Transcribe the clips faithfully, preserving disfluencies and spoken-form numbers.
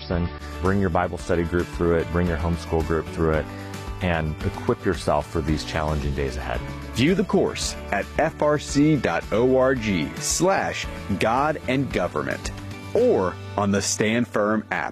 person. Bring your Bible study group through it, bring your homeschool group through it, and equip yourself for these challenging days ahead. View the course at frc.org slash God and Government or on the Stand Firm app.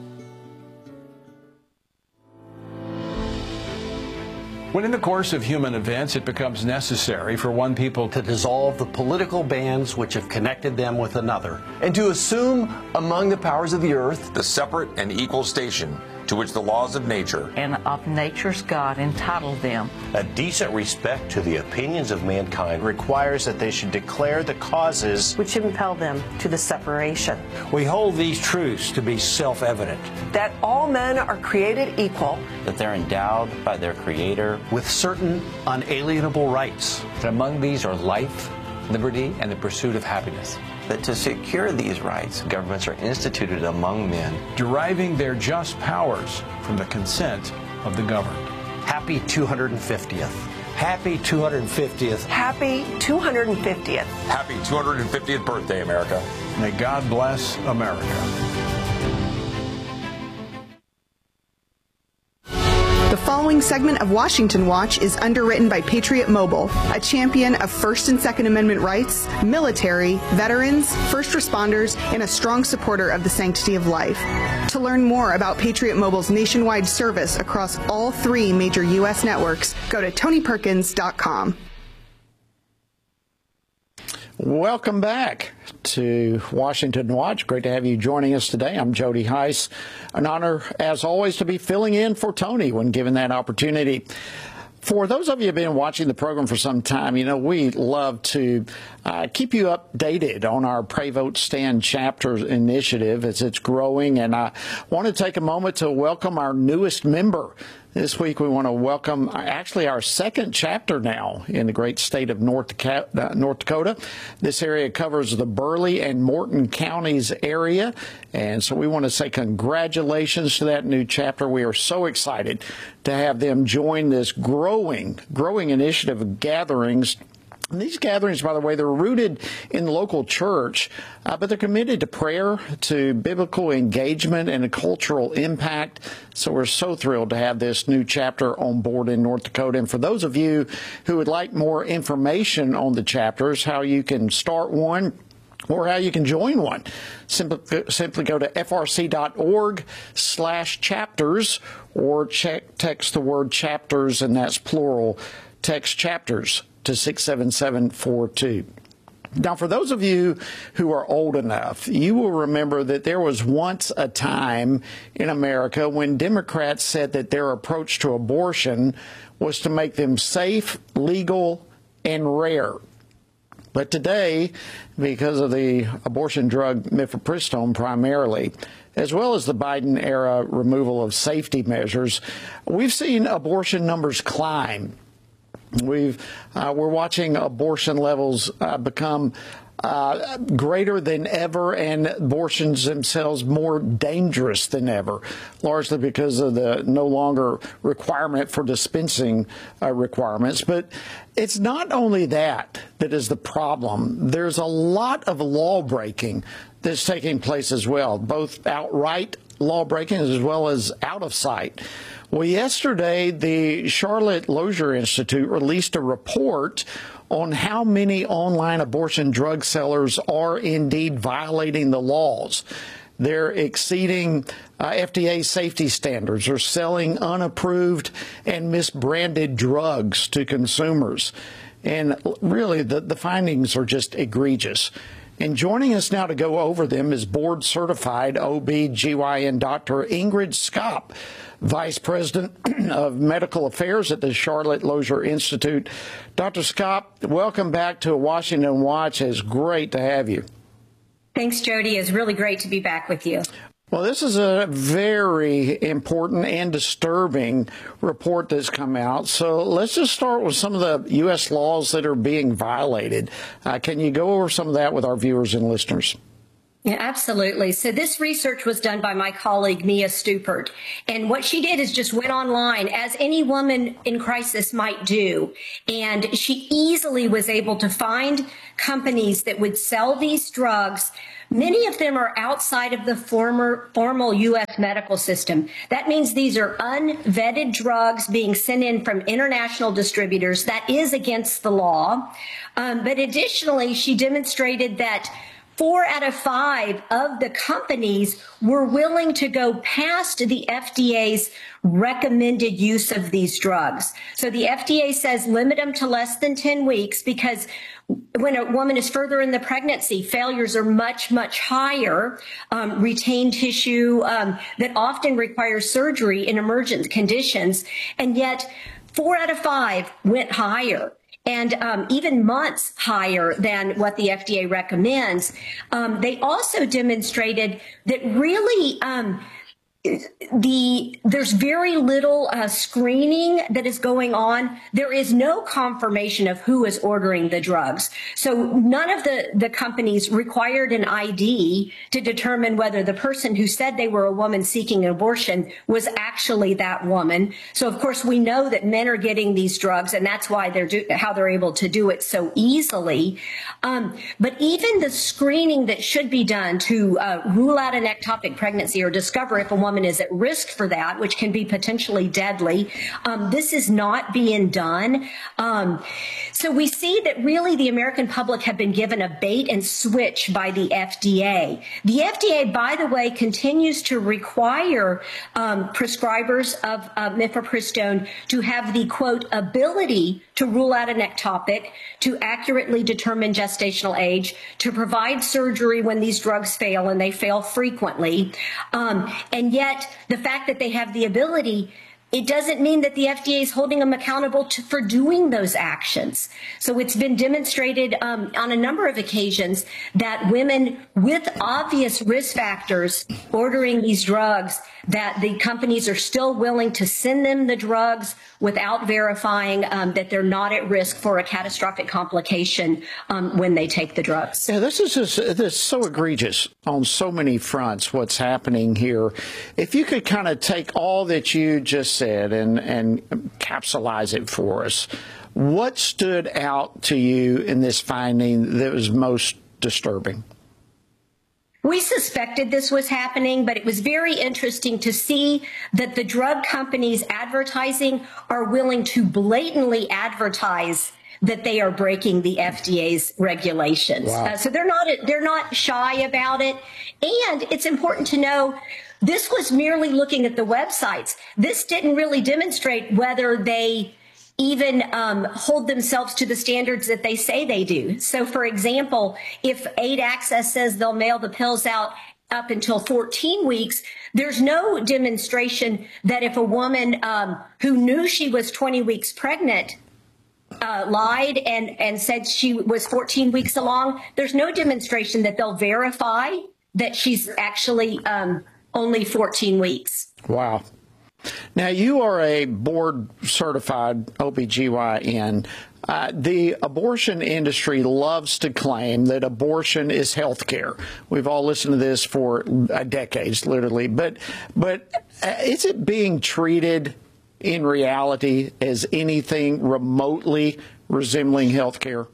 When in the course of human events it becomes necessary for one people to dissolve the political bands which have connected them with another, and to assume among the powers of the earth the separate and equal station to which the laws of nature and of nature's God entitled them. A decent respect to the opinions of mankind requires that they should declare the causes which impel them to the separation. We hold these truths to be self-evident. That all men are created equal. That they're endowed by their Creator with certain unalienable rights. That among these are life, liberty, and the pursuit of happiness. That to secure these rights, governments are instituted among men, deriving their just powers from the consent of the governed. Happy two hundred fiftieth. Happy two hundred fiftieth. Happy two hundred fiftieth. Happy two hundred fiftieth birthday, America. May God bless America. The following segment of Washington Watch is underwritten by Patriot Mobile, a champion of First and Second Amendment rights, military, veterans, first responders, and a strong supporter of the sanctity of life. To learn more about Patriot Mobile's nationwide service across all three major U S networks, go to tony perkins dot com. Welcome back to Washington Watch. Great to have you joining us today. I'm Jody Heiss. An honor, as always, to be filling in for Tony when given that opportunity. For those of you who have been watching the program for some time, you know, we love to uh, keep you updated on our Pray, Vote, Stand chapter initiative as it's growing. And I want to take a moment to welcome our newest member. This week we want to welcome actually our second chapter now in the great state of North Dakota. This area covers the Burleigh and Morton counties area. And so we want to say congratulations to that new chapter. We are so excited to have them join this growing, growing initiative of gatherings. And these gatherings, by the way, they're rooted in the local church, uh, but they're committed to prayer, to biblical engagement, and a cultural impact. So we're so thrilled to have this new chapter on board in North Dakota. And for those of you who would like more information on the chapters, how you can start one, or how you can join one, simply, simply go to frc.org slash chapters, or check, text the word chapters, and that's plural, text chapters to six seven seven four two. Now, for those of you who are old enough, you will remember that there was once a time in America when Democrats said that their approach to abortion was to make them safe, legal, and rare. But today, because of the abortion drug mifepristone primarily, as well as the Biden-era removal of safety measures, we've seen abortion numbers climb. We've, uh, we're watching abortion levels uh, become uh, greater than ever, and abortions themselves more dangerous than ever, largely because of the no longer requirement for dispensing uh, requirements. But it's not only that that is the problem. There's a lot of law breaking that's taking place as well, both outright law breaking as well as out of sight. Well, yesterday, the Charlotte Lozier Institute released a report on how many online abortion drug sellers are indeed violating the laws. They're exceeding uh, F D A safety standards, or selling unapproved and misbranded drugs to consumers. And really, the, the findings are just egregious. And joining us now to go over them is board-certified O B G Y N Doctor Ingrid Skopp, Vice President of Medical Affairs at the Charlotte Lozier Institute. Doctor Skopp, welcome back to Washington Watch. It's great to have you. Thanks, Jody. It's really great to be back with you. Well, this is a very important and disturbing report that's come out. So let's just start with some of the U S laws that are being violated. Uh, can you go over some of that with our viewers and listeners? Yeah, absolutely. So this research was done by my colleague, Mia Stupert. And what she did is just went online, as any woman in crisis might do. And she easily was able to find companies that would sell these drugs Many of them are outside of the former formal U S medical system. That means these are unvetted drugs being sent in from international distributors. That is against the law. Um, but additionally, she demonstrated that four out of five of the companies were willing to go past the F D A's recommended use of these drugs. So the F D A says limit them to less than ten weeks because when a woman is further in the pregnancy, failures are much, much higher. Um, retained tissue um, that often requires surgery in emergent conditions. And yet four out of five went higher. And um, even months higher than what the F D A recommends. Um, they also demonstrated that really um, the there's very little uh, screening that is going on. There is no confirmation of who is ordering the drugs. So none of the, the companies required an I D to determine whether the person who said they were a woman seeking an abortion was actually that woman. So, of course, we know that men are getting these drugs, and that's why they're do, how they're able to do it so easily. Um, but even the screening that should be done to uh, rule out an ectopic pregnancy or discover if a woman is at risk for that, which can be potentially deadly. Um, this is not being done. Um, so we see that really the American public have been given a bait and switch by the F D A. The F D A, by the way, continues to require um, prescribers of uh, mifepristone to have the, quote, ability to rule out an ectopic, to accurately determine gestational age, to provide surgery when these drugs fail, and they fail frequently. Um, and yet the fact that they have the ability, it doesn't mean that the F D A is holding them accountable to, for doing those actions. So it's been demonstrated um, on a number of occasions that women with obvious risk factors ordering these drugs, that the companies are still willing to send them the drugs without verifying um, that they're not at risk for a catastrophic complication um, when they take the drugs. Yeah, this is just, this is so egregious on so many fronts, what's happening here. If you could kind of take all that you just said and, and capsulize it for us, what stood out to you in this finding that was most disturbing? We suspected this was happening, but it was very interesting to see that the drug companies advertising are willing to blatantly advertise that they are breaking the F D A's regulations. Wow. Uh, so they're not they're not shy about it. And it's important to know this was merely looking at the websites. This didn't really demonstrate whether they even um, hold themselves to the standards that they say they do. So, for example, if Aid Access says they'll mail the pills out up until fourteen weeks, there's no demonstration that if a woman um, who knew she was twenty weeks pregnant uh, lied and, and said she was fourteen weeks along, there's no demonstration that they'll verify that she's actually um, only fourteen weeks. Wow. Now, you are a board-certified O B G Y N. Uh, the abortion industry loves to claim that abortion is health care. We've all listened to this for decades, literally. But, but uh, is it being treated in reality as anything remotely resembling health care?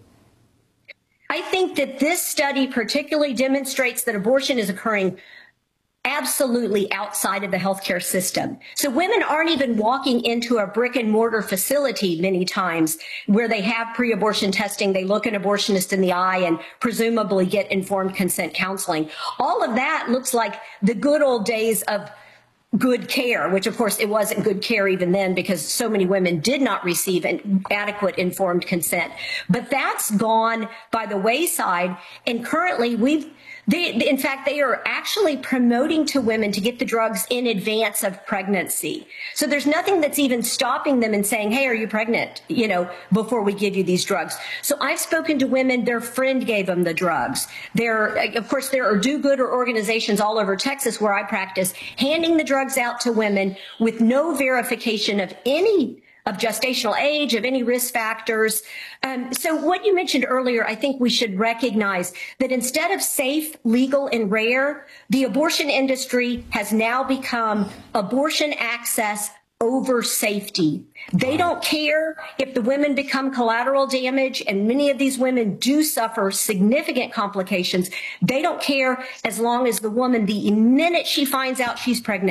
I think that this study particularly demonstrates that abortion is occurring absolutely outside of the healthcare system. So women aren't even walking into a brick and mortar facility many times where they have pre-abortion testing. They look an abortionist in the eye and presumably get informed consent counseling. All of that looks like the good old days of good care, which of course it wasn't good care even then because so many women did not receive an adequate informed consent. But that's gone by the wayside. And currently we've They, in fact, they are actually promoting to women to get the drugs in advance of pregnancy. So there's nothing that's even stopping them and saying, hey, are you pregnant, you know, before we give you these drugs. So I've spoken to women, their friend gave them the drugs. There, of course, there are do-gooder organizations all over Texas where I practice handing the drugs out to women with no verification of any of gestational age, of any risk factors. Um, so what you mentioned earlier, I think we should recognize that instead of safe, legal, and rare, the abortion industry has now become abortion access over safety. They don't care if the women become collateral damage, and many of these women do suffer significant complications. They don't care as long as the woman, the minute she finds out she's pregnant,